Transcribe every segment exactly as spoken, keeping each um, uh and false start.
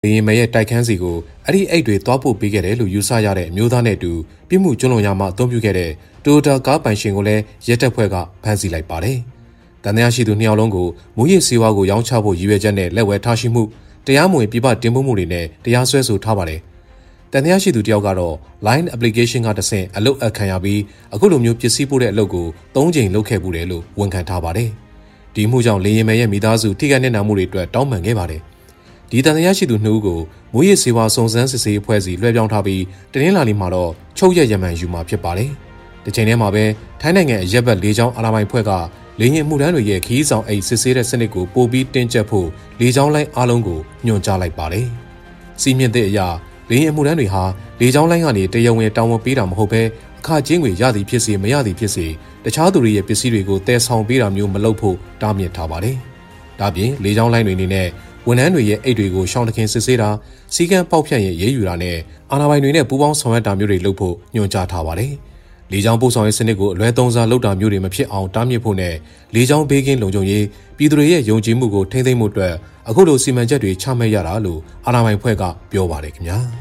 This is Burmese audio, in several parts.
လေရင်မဲရဲ့တိုက်ခန်းစီကိုအဲ့ဒီအိတ်တွေသွားပို့ပေးခဲ့တယ်လို့ယူဆရတဲ့အမျိုးသားနဲ့အတူပြစ်မှုကျွလွန်ရမှအသုံးပြုခဲ့တဲ့တိုယိုတာကားပိုင်ရှင်ကိုလည်းရဲတပ်ဖွဲ့ကဖမ်းဆီးလိုက်ပါတယ်။တန်တရားရှိသူနှစ်ယောက်လုံးကိုမူရစ်စေဝါကိုရောင်းချဖို့ရည်ရွယ်ချက်နဲ့လက်ဝဲထားရှိမှုတရားမဝင်ပြပတင်ပို့မှုတွေနဲ့တရားစွဲဆိုထားပါတယ်။တန်တရားရှိသူတယောက်ကတော့ line application ကတဆင့်အလုပ်အခံရပြီးအခုလိုမျိုးပစ္စည်းပို့တဲ့အလုပ်ကိုသုံးကြိမ်လုပ်ခဲ့မှုတယ်လို့ဝန်ခံထားပါတယ်။ဒီမှုကြောင့်လေရင်မဲရဲ့မိသားစုထိခိုက်နေတာမှုတွေအတွက်တောင်းပန်ခဲ့ပါတယ်။ဒီတန်တရားရှိသူနှစ်ဦးကိုမူရစ်စေဝါစုံစမ်းစစ်ဆေးအဖွဲ့စီလွှဲပြောင်းထားပြီးတနင်္လာနေ့မှာတော့ချုပ်ရက်ရမန်ယူမှာဖြစ်ပါတယ်။ဒီချိန်ထဲမှာပဲထိုင်းနိုင်ငံအရက်ဘက်လေးချောင်းအာဏာပိုင်ဖွဲ့ကလေရင်မှုတန်းတွေရဲ့ခီးဆောင်အိတ်စစ်ဆေးတဲ့စနစ်ကိုပိုပြီးတင်းကျပ်ဖို့လေချောင်းလိုင်းအားလုံးကိုညွှန်ကြားလိုက်ပါတယ်။စီးမြင့်တဲ့အရာလေရင်မှုတန်းတွေဟာလေချောင်းလိုင်းကနေတရုံဝင်တောင်းဝန်ပေးတာမဟုတ်ဘဲအခကျင်းတွေရသည်ဖြစ်စေမရသည်ဖြစ်စေတခြားသူတွေရဲ့ပစ္စည်းတွေကိုတည်ဆောင်ပေးတာမျိုးမလုပ်ဖို့တားမြစ်ထားပါတယ်။ဒါပြင်လေချောင်းလိုင်းတွေအနေနဲ့ဝန်ထမ်းတွေရဲ့အိတ်တွေကိုရှောင်းတခင်စစ်ဆေးတာစီကံပေါက်ဖြတ်ရင်ရေးယူတာနဲ့အာဏာပိုင်တွေနဲ့ပူးပေါင်းဆောင်ရွက်တာမျိုးတွေလုပ်ဖို့ညွှန်ကြားထားပါတယ်။လေကြောင်းပို့ဆောင်ရေးစနစ်ကိုအလွဲသုံးစားလုပ်တာမျိုးတွေမဖြစ်အောင်တားမြစ်ဖို့နဲ့လေကြောင်းဘေးကင်းလုံခြုံရေးပြည်သူတွေရဲ့ယုံကြည်မှုကိုထိန်းသိမ်းမှုအတွက်အခုလိုစီမံချက်တွေချမှတ်ရတာလို့အာဏာပိုင်ဖွဲ့ကပြောပါတယ်ခင်ဗျာ။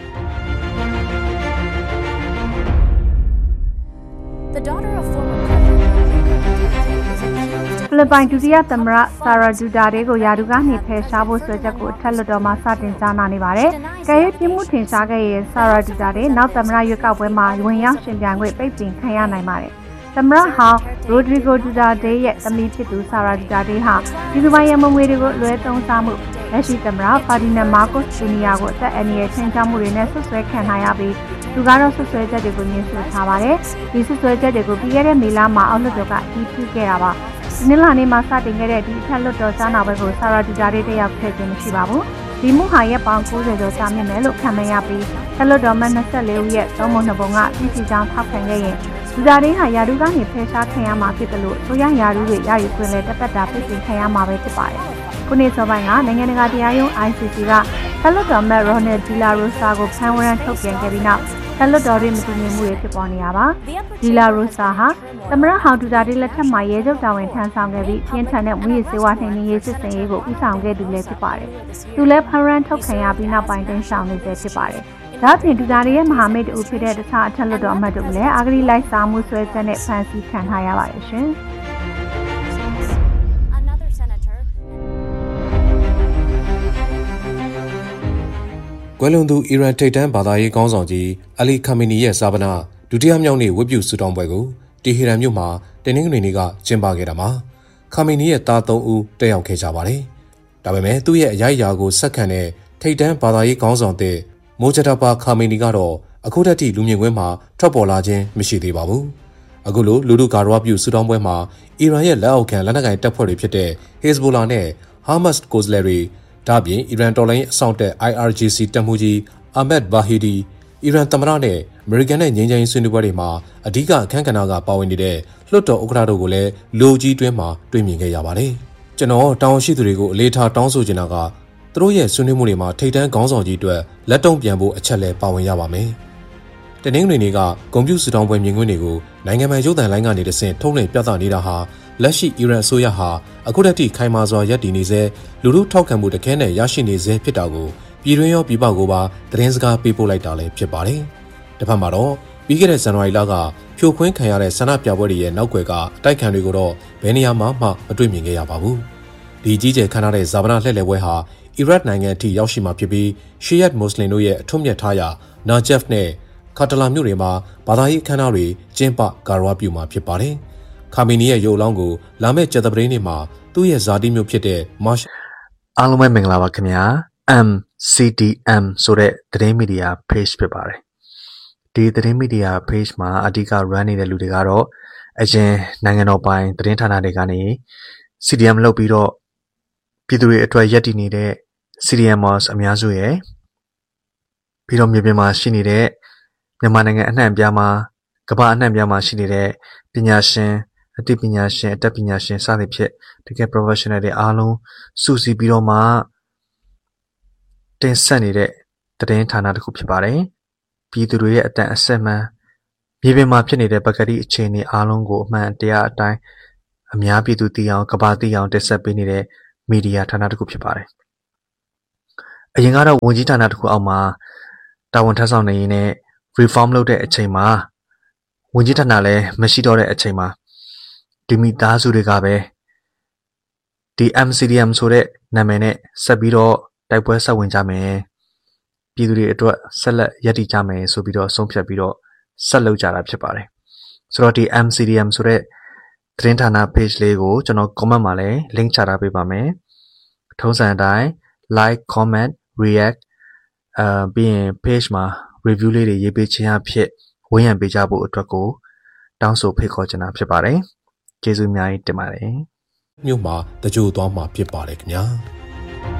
The daughter of former president ဖိလစ်ပိုင်ဒုတိယသမ္မတဆာရာဒူတာတေကိုယာဒူကနေဖယ်ရှားဖို့ဆွဲချက်ကိုအထက်လွှတ်တော်မှာစတင်ကြားနာနေပါတယ်။ကဲရဲ့ပြင်းမှုထင်ရှားခဲ့ရဲ့ဆာရာဒူတာတေနောက်သမ္မတရွေးကောက်ပွဲမှာဝင်ရောက်ရှင်ပြိုင်ခွင့်ပိတ်ပင်ခံရနိုင်ပါတယ်။သမ္မတဟောင်းရိုဒရီဂိုဒူတာတေရဲ့သမီးဖြစ်သူဆာရာဒူတာတေဟာဒီဇပိုင်းရမငွေတွေကိုလွဲသုံးစားမှုလက်ရှိသမ္မတဖာဒီနန်မာကိုစ်ဂျူနီယာကိုအသက်အန္တရာယ်ချင်းချောက်မှုတွေနဲ့ဆွဆွဲခံထားရပြီးသူကတော့ဆွဆွဲချက်တွေကိုညှင်းဆိုထားပါတယ်။ဒီဆွဆွဲချက်တွေကိုပြီးခဲ့တဲ့မေလမှာအောက်လွှတ်တော်ကအတည်ပြုခဲ့တာပါ။ဒီနေ့လာနေမှာစတင်ခဲ့တဲ့ဒီအထက်လွှတ်တော်ကြားနာပွဲကိုဆာရာဒူတာတေတက်ရောက်ခဲ့ခြင်းမရှိပါဘူး။ဒီမှုဟာရက်ပေါင်း၉၀ကျော်ကြာမြင့်မယ်လို့ခံမှန်းရပြီးထက်လွှတ်တော်မှ၂၄ဦးရဲ့သုံးပုံနှစ်ပုံကပြည်စီကြောင်းထောက်ခံခဲ့ရင်ဒူတာတေဟာယာဒူကနေဖယ်ရှားခံရမှာဖြစ်တယ်လို့ဆိုရယာဒူတွေရယူခွင့်နဲ့တပတ်တာပြည်စီခံရမှာပဲဖြစ်ပါတယ်။ခုနှစ်စောပိုင်းကနိုင်ငံတကာတရားရုံး I C C ကထက်လွှတ်တော်မတ်ရိုနယ်ဒီလာရိုဆာကိုဖမ်းဝရမ်းထုတ်ပြန်ခဲ့ပြီးနောက်ထက်လွှတ်တော်တွေမတည်ငြိမ်မှုတွေဖြစ်ပေါ်နေရပါဒီလာရိုဆာဟာသမ္မတဟောင်ဒူတာတေလက်ထက်မှာရဲချုပ်တာဝန်ထမ်းဆောင်ခဲ့ပြီးပြင်းထန်တဲ့မူရစ်စေဝါနှိမ်နင်းရေးစစ်စင်ရေးကိုဦးဆောင်ခဲ့သူလည်းဖြစ်ပါတယ်။သူလည်းဖမ်းဝရမ်းထုတ်ခံရပြီးနောက်ပိုင်းတင်ဆောင်နေဆဲဖြစ်ပါတယ်။ဒါ့အပြင်ဒူတာတေရဲ့မဟာမိတ်တူဖြစ်တဲ့တခြားအထက်လွှတ်တော်အမတ်တို့လည်းအာဂရီလိုက်စားမှုဆွဲချက်နဲ့ဖမ်းဆီးခံထားရပါတယ်ရှင်။ကွယ်လွန်သူအီရန်ထိပ်တန်းဘာသာရေးခေါင်းဆောင်ကြီးအလီခါမီနီရဲ့ဇာပနာဒုတိယမြောက်နေ့ဝတ်ပြုဆုတောင်းပွဲကိုတီဟီရန်မြို့မှာတင်းနှင်းတွေနေ့ကကျင်းပခဲ့တာမှာခါမီနီရဲ့သားသုံးဦးတက်ရောက်ခဲ့ကြပါတယ်။ဒါပေမဲ့သူ့ရဲ့အရိုက်အရာကိုဆက်ခံတဲ့ထိပ်တန်းဘာသာရေးခေါင်းဆောင်တဲ့မိုဂျဒါဘာခါမီနီကတော့အခုတည်းကလူမြင်ကွင်းမှာထွက်ပေါ်လာခြင်းမရှိသေးပါဘူး။အခုလိုလူလူဂါရဝပြုဆုတောင်းပွဲမှာအီရန်ရဲ့လက်အောက်ခံလက်နက်ကိုင်တပ်ဖွဲ့တွေဖြစ်တဲ့ဟက်ဇ်ဘိုလာနဲ့ဟာမတ်စ်ကိုစလယ်ရီဒါ့ပြင်အီရန်တော်လိုင်းအဆောင်တက် I R G C တပ်မှုကြီးအာမက်ဘာဟီဒီအီရန်သမ္မတနဲ့အမေရိကန်နဲ့ငြိမ်းချမ်းရေးဆွေးနွေးပွဲတွေမှာအဓိကအခမ်းကဏ္ဍကပါဝင်နေတဲ့လွှတ်တော်ဥက္ကဋ္ဌတို့ကိုလည်းလိုကြီးတွင်းမှာတွေ့မြင်ခဲ့ရပါတယ်။ကျွန်တော်တောင်းရှိသူတွေကိုအလေးထားတောင်းဆိုချင်တာကသူတို့ရဲ့ဆွေးနွေးမှုတွေမှာထိပ်တန်းခေါင်းဆောင်ကြီးအတွက်လက်တုံ့ပြန်ဖို့အချက်လဲပါဝင်ရပါမယ်။တနင်္ဂနွေနေ့ကဂုံပြူစတောင်းပွဲမြင်ကွင်းတွေကိုနိုင်ငံပိုင်ရုပ်သံလိုင်းကနေတဆင့်ထုတ်လွှင့်ပြသနေတာဟာလက်ရှိအီရန်အစိုးရဟာအခုတည်းကခိုင်မာစွာရပ်တည်နေစေလူလူထောက်ခံမှုတခဲနဲ့ရရှိနေစေဖြစ်တာကိုပြည်တွင်းရောပြည်ပကိုပါသတင်းစကားပေးပို့လိုက်တာလည်းဖြစ်ပါတယ်။တစ်ဖက်မှာတော့ပြီးခဲ့တဲ့ဇန်နဝါရီလကဖြိုခွင်းခံရတဲ့ဆန္ဒပြပွဲတွေရဲ့နောက်ွယ်ကအတိုက်ခံတွေကိုတော့ဘယ်နေရာမှမှမတွေ့မြင်ခဲ့ရပါဘူး။ဒီကြီးကျယ်ခမ်းနားတဲ့ဇာဗနာလှည့်လည်ပွဲဟာအီရတ်နိုင်ငံအထိရောက်ရှိမှာဖြစ်ပြီးရှီယတ်မွတ်စလင်တို့ရဲ့အထွတ်မြတ်ထားရာနာဂျက်ဖ်နဲ့ခါတလာမြို့တွေမှာဘာသာရေးအခမ်းအနားတွေကျင်းပဂါရဝပြုမှာဖြစ်ပါတယ်။ခါမီနီရဲ့ရုပ်အလောင်းကိုလာမယ့်ကျက်သပတေးနေ့မှာသူ့ရဲ့ဇာတိမြို့ဖြစ်တဲ့မတ်အားလုံးပဲမင်္ဂလာပါခင်ဗျာ M C D M ဆိုတဲ့သတင်းမီဒီယာ page ဖြစ်ပါတယ်ဒီသတင်းမီဒီယာ page မှာအဓိက run နေတဲ့လူတွေကတော့အရင်နိုင်ငံတော်ပိုင်သတင်းဌာနတွေကနေ C D M လုပ်ပြီးတော့ပြည်သူတွေအတွက်ရည်တည်နေတဲ့ C D Mers အများစုရယ်ပြီးတော့မြေပြင်မှာရှိနေတဲ့မြန်မာနိုင်ငံအနှံ့အပြားမှာကမ္ဘာအနှံ့အပြားမှာရှိနေတဲ့ပညာရှင်အသိပညာရှင်အတတ်ပညာရှင်စသဖြင့်တကယ် professional တွေအားလုံးစုစည်းပြီးတော့မှတင်ဆက်နေတဲ့သတင်းဌာနတစ်ခုဖြစ်ပါတယ်ပြည်သူတွေရဲ့အတန်အဆက်မှန်မြေပြင်မှာဖြစ်နေတဲ့ပကတိအခြေအနေအားလုံးကိုအမှန်တရားအတိုင်းအများပြည်သူသိအောင်ကမ္ဘာသိအောင်တင်ဆက်ပေးနေတဲ့မီဒီယာဌာနတစ်ခုဖြစ်ပါတယ်အရင်ကတော့ဝန်ကြီးဌာနတစ်ခုအောက်မှာတာဝန်ထမ်းဆောင်နေရင်းနဲ့ reform လုပ်တဲ့အချိန်မှာဝန်ကြီးဌာနလည်းမရှိတော့တဲ့အချိန်မှာဒီမိသားစုတွေကပဲဒီ M C D M ဆိုတဲ့နာမည်နဲ့ဆက်ပြီးတော့တိုက်ပွဲဆက်ဝင်ကြမယ်ပြည်သူတွေအတွက်ဆက်လက်ရည်တည်ကြမယ်ဆိုပြီးတော့ဆုံးဖြတ်ပြီးတော့ဆက်လုပ်ကြတာဖြစ်ပါတယ်ဆိုတော့ဒီ M C D M ဆိုတဲ့သတင်းဌာန page လေးကိုကျွန်တော် comment မှာလည်း link ချထားပေးပါမယ်ထုံးစံအတိုင်း like comment react အာပြီးရင် page မှာ review လေးတွေရေးပေးခြင်းအဖြစ်ဝန်းရံပေးကြဖို့အတွက်ကိုတောင်းဆိုဖိတ်ခေါ်ချင်တာဖြစ်ပါတယ်ကျေးဇူးအများကြီးတင်ပါတယ်မြို့မှာတကြိုသွားမှာဖြစ်ပါတယ်ခင်ဗျာ